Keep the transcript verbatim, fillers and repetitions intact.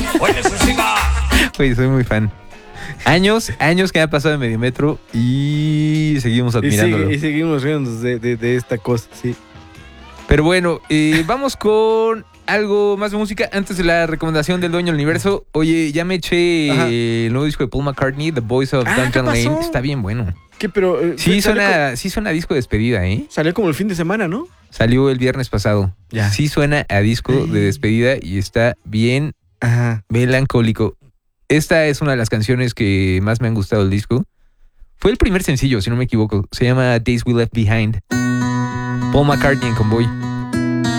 Oye, soy muy fan. Años, años que han pasado en Mediometro y seguimos admirándolo. Y, sigue, y seguimos riendo de, de, de esta cosa, sí. Pero bueno, eh, vamos con algo más de música antes de la recomendación del dueño del universo. Oye, ya me eché Ajá. eh, el nuevo disco de Paul McCartney, The Voice of Ah, Dungeon ¿qué pasó? Lane. Está bien bueno. ¿Qué? Pero, eh, Sí salió suena, como- sí suena a disco de despedida, ¿eh? Salió como el fin de semana, ¿no? Salió el viernes pasado. Ya. Sí suena a disco de despedida y está bien Ajá. melancólico. Esta es una de las canciones que más me han gustado del disco. Fue el primer sencillo, si no me equivoco. Se llama Days We Left Behind. Paul McCartney en Convoy.